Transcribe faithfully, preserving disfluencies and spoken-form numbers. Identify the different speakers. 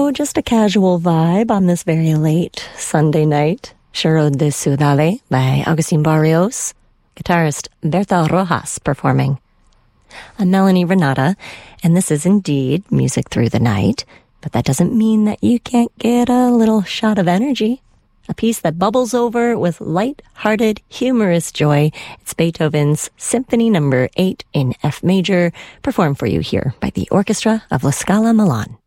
Speaker 1: So just a casual vibe on this very late Sunday night. Choro de Ciudad by Agustin Barrios. Guitarist Berta Rojas performing. I'm Melanie Renata, and this is indeed Music Through the Night, but that doesn't mean that you can't get a little shot of energy. A piece that bubbles over with light-hearted, humorous joy. It's Beethoven's Symphony Number eight in F major, performed for you here by the Orchestra of La Scala Milan.